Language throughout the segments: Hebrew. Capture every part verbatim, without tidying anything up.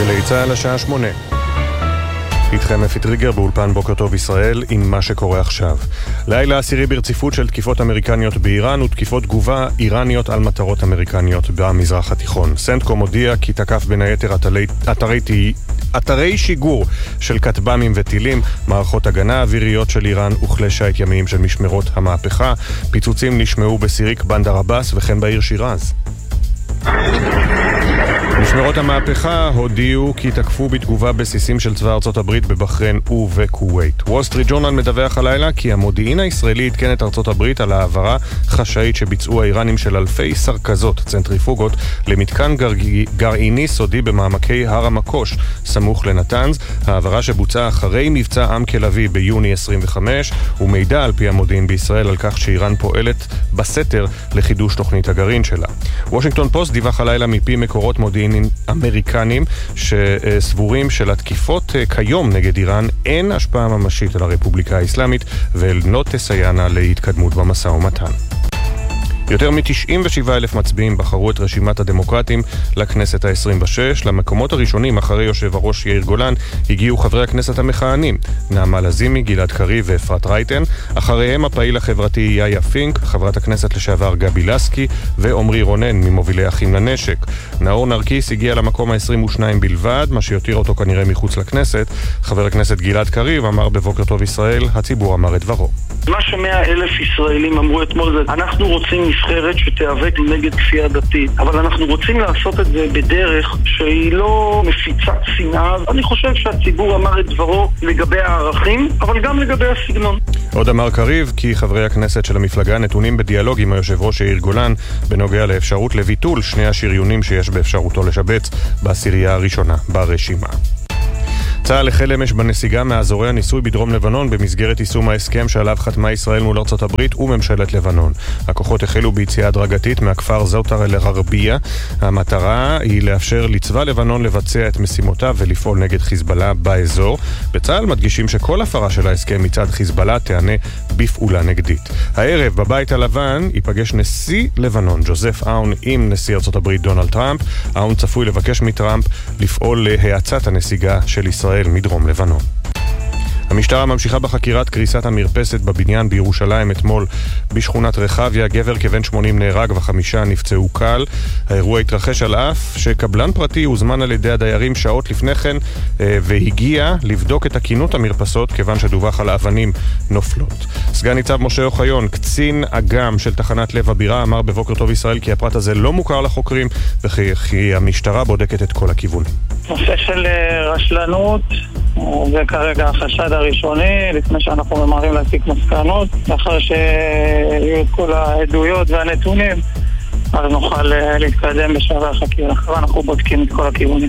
גלי צהל השעה שמונה. איתכם אפי טריגר באולפן בוקר טוב ישראל עם מה שקורה עכשיו. לילה עשירי ברציפות של תקיפות אמריקניות באיראן ותקיפות תגובה איראניות על מטרות אמריקניות במזרח התיכון. סנטקום הודיע כי תקף בין היתר אתרי, אתרי, אתרי שיגור של כטב"מים וטילים, מערכות הגנה אוויריות של איראן וכלי שיט ימיים של משמרות המהפכה. פיצוצים נשמעו בסיריק בנדר עבאס וכן בעיר שירז. משמרות המהפכה הודיעו כי תקפו בתגובה בסיסים של צבא ארצות הברית בבחריין ובכווית. וול סטריט ג'ורנל מדווח הלילה כי המודיעין הישראלי עדכן את ארצות הברית על העברה חשאית שביצעו האיראנים של אלפי סרקזות, צנטריפוגות, למתקן גרעיני סודי במעמקי הר המקוש, סמוך לנתנז. העברה שבוצעה אחרי מבצע עם כלבי ביוני עשרים וחמש, ומידע על פי המודיעין בישראל על כך שאיראן פועלת בסתר לחידוש תוכנית הגרעין שלה. וושינגטון פוסט דיווח הלילה מפי מקורות מודיעין אמריקנים שסבורים שלתקיפות כיום נגד איראן אין השפעה ממשית על הרפובליקה האסלאמית ולא תסייענה להתקדמות במשא ומתן. יותר מ-תשעים ושבעה אלף מצביעים בחרו את רשימת הדמוקרטים לכנסת ה-עשרים ושש. למקומות הראשונים אחרי יושב הראש יאיר גולן הגיעו חברי הכנסת המכהנים נעמה לזימי, גלעד קריב ואפרת רייטן. אחריהם הפעיל החברתי יאיה פינק, חברת הכנסת לשעבר גבי לסקי ועומרי רונן ממובילי אחים לנשק. נאור נרקיס הגיע למקום ה-עשרים ושתיים בלבד, מה שיותיר אותו כנראה מחוץ לכנסת. חבר הכנסת גלעד קריב אמר בבוקר טוב ישראל, הציבור אמר את דברו. מה שמאה אלף ישראלים אמרו אתמול זה, אנחנו רוצים נבחרת שתיאבק נגד כפייה דתית, אבל אנחנו רוצים לעשות את זה בדרך שהיא לא מפיצת שנאה. אני חושב שהציבור אמר את דברו לגבי הערכים, אבל גם לגבי הסגנון. עוד אמר קריב כי חברי הכנסת של המפלגה נתונים בדיאלוג עם היושב ראש יאיר גולן בנוגע לאפשרות לביטול שני השריונים שיש באפשרותו לשבץ בעשירייה הראשונה ברשימה. צה"ל החל אמש בנסיגה מאזורי הניסוי בדרום לבנון במסגרת יישום ההסכם שעליו חתמה ישראל מול ארצות הברית וממשלת לבנון. הכוחות החלו ביציאה הדרגתית מהכפר זוטר אל-ערבייה. המטרה היא לאפשר לצבא לבנון לבצע את משימותיו ולפעול נגד חיזבאללה באזור. בצה"ל מדגישים שכל הפרה של ההסכם מצד חיזבאללה תענה בפעולה נגדית. הערב בבית הלבן ייפגש נשיא לבנון ג'וזף אאון עם נשיא ארצות הברית דונלד טראמפ. אאון צפוי לבקש מטראמפ לפעול להאצת הנסיגה של ישראל מדרום לבנון. המשטרה ממשיכה בחקירת קריסת המרפסת בבניין בירושלים אתמול בשכונת רחביה. גבר כבן שמונים נהרג וחמישה נפצעו קל. האירוע התרחש על אף שקבלן פרטי הוזמן על ידי הדיירים שעות לפני כן והגיע לבדוק את תקינות המרפסות כיוון שדווח על אבנים נופלות. סגן ניצב משה אוחיון, קצין אג"ם של תחנת לב הבירה, אמר בבוקר טוב ישראל כי הפרט הזה לא מוכר לחוקרים וכי המשטרה בודקת את כל הכיוונים. נושא של רשלנות זה כרגע החשד הראשוני, לפני שאנחנו ממהרים להסיק מסקנות. לאחר שיהיו את כל העדויות והנתונים, אז נוכל להתקדם בשלבי החקירה. אחרי אנחנו בודקים את כל הכיוונים.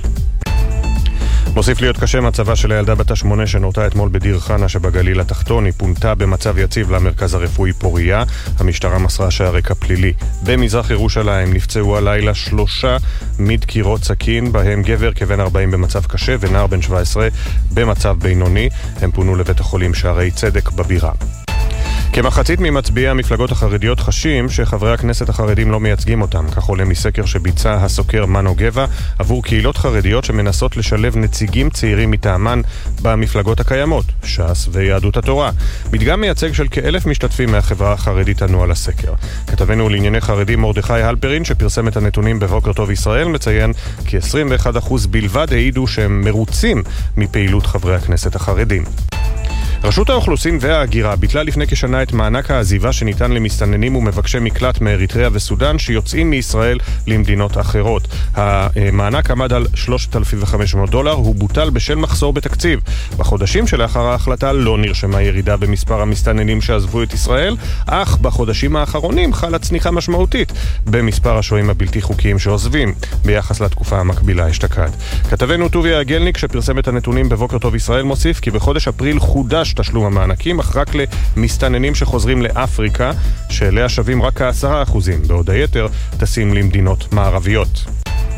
מוסיף להיות קשה מצבה של הילדה בת השמונה שנורתה אתמול בדיר חנה שבגליל התחתון. היא פונתה במצב יציב למרכז הרפואי פוריה. המשטרה מסרה שהרקע פלילי. במזרח ירושלים נפצעו הלילה שלושה מדקירות סכין, בהם גבר כבן ארבעים במצב קשה ונער בן שבע עשרה במצב בינוני. הם פונו לבית החולים שערי צדק בבירה. כמחצית ממצביעי המפלגות החרדיות חשים שחברי הכנסת החרדים לא מייצגים אותם. כך עולה מסקר שביצע הסוקר מנו גבע עבור קהילות חרדיות שמנסות לשלב נציגים צעירים מטעמן במפלגות הקיימות, ש"ס ויהדות התורה. מדגם מייצג של כאלף משתתפים מהחברה החרדית ענו על הסקר. כתבנו לענייני חרדים מרדכי הלפרין שפרסם את הנתונים בבוקר טוב ישראל מציין כי עשרים ואחד אחוז בלבד העידו שהם מרוצים מפעילות חברי הכנסת החרדים. רשות האוכלוסין וההגירה ביטלה לפני כשנה את מענק העזיבה שניתן למסתננים ומבקשי מקלט מאריתריאה וסודן שיוצאים מישראל למדינות אחרות. המענק עמד על שלושת אלפים וחמש מאות דולר, הוא בוטל בשל מחסור בתקציב. בחודשים שלאחר ההחלטה לא נרשמה ירידה במספר המסתננים שעזבו את ישראל, אך בחודשים האחרונים חלה צניחה משמעותית במספר השוהים הבלתי חוקיים שעוזבים ביחס לתקופה המקבילה אשתקד. כתבנו טוביה אגלניק שפרסם את הנתונים בבוקר טוב ישראל מוסיף כי בחודש אפריל חודש תשלום המענקים, אך רק למסתננים שחוזרים לאפריקה, שאליה שווים רק כעשרה אחוזים, בעוד היתר טסים למדינות מערביות.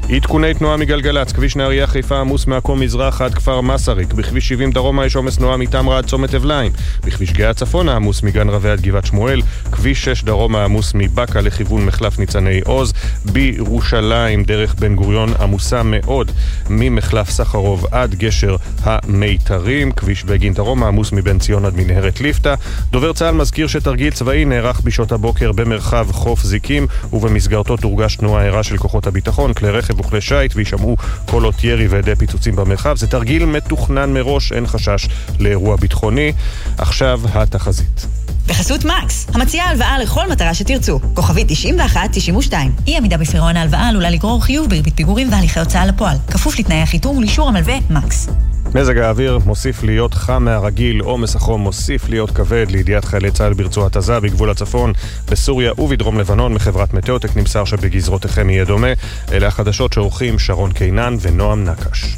עדכוני תנועה מגלגלץ, כביש נהריה חיפה עמוס מעכו מזרח עד כפר מסריק, בכביש שבעים דרומה יש עומס תנועה מתמרה עד צומת אבליים, בכביש גאה צפונה עמוס מגן רבי עד גבעת שמואל, כביש שש דרומה עמוס מבקה לכיוון מחלף ניצני עוז, בירושלים דרך בן גוריון עמוסה מאוד ממחלף סחרוב עד גשר המיתרים, כביש בגין דרומה עמוס מבן ציון עד מנהרת ליפתא. דובר צה"ל מזכיר שתרגיל צבאי נערך בשעות הבוקר במרחב חוף זיקים ובמסגרתו תורגש תנועה ערה של כוחות הביטחון, כלי רכב וכלי שייט, וישמעו קולות ירי ועדי פיצוצים במרחב. זה תרגיל מתוכנן מראש, אין חשש לאירוע ביטחוני. עכשיו התחזית. בחסות מקס, המציעה הלוואה לכל מטרה שתרצו. כוכבית תשעים ואחת תשעים ושתיים. אי עמידה בפירעון ההלוואה עלולה לגרור חיוב בריבית פיגורים והליכי הוצאה לפועל. כפוף לתנאי החיתום ולאישור המלווה מקס. מזג האוויר מוסיף להיות חם מהרגיל, עומס החום מוסיף להיות כבד. לידיעת חיילי צה"ל ברצועת עזה, בגבול הצפון, בסוריה ובדרום לבנון, מחברת מטאוטק נמסר שבגזרותיכם יהיה דומה. אלה החדשות שעורכים שרון קינן ונועם נקש.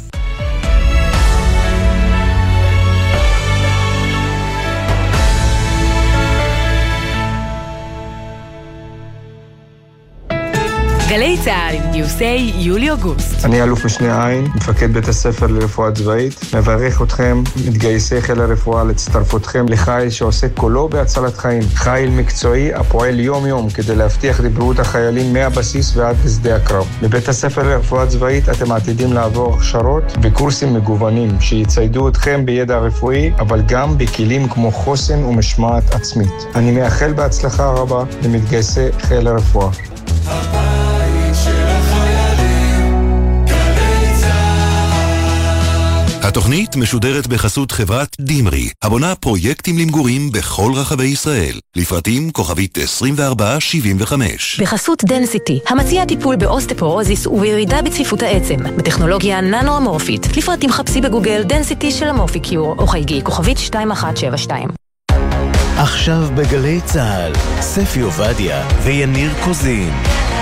גלי צה"ל עם גיוסי יולי-אוגוסט. אני אלוף משנה עין, מפקד בית הספר לרפואה צבאית. מברך אתכם, מתגייסי חיל הרפואה, להצטרפותכם לחיל שעושה כולו בהצלת חיים. חיל מקצועי הפועל יום-יום כדי להבטיח לבריאות החיילים מהבסיס ועד לשדה הקרב. בבית הספר לרפואה צבאית אתם עתידים לעבור הכשרות וקורסים מגוונים שיציידו אתכם בידע רפואי, אבל גם בכלים כמו חוסן ומשמעת עצמית. אני מאחל בהצלחה רבה למתגייסי חיל הרפואה. התוכנית משודרת בחסות חברת דימרי, הבונה פרויקטים למגורים בכל רחבי ישראל. לפרטים כוכבית עשרים וארבע שבעים וחמש. בחסות דנסיטי, המציע טיפול באוסטפורוזיס ובירידה בצפיפות העצם, בטכנולוגיה ננו-אמורפית. לפרטים חפשי בגוגל דנסיטי של אמורפיקיור, או חייגי כוכבית שתיים אחת שבע שתיים. עכשיו בגלי צה"ל, ספי עובדיה ויניר קוזין.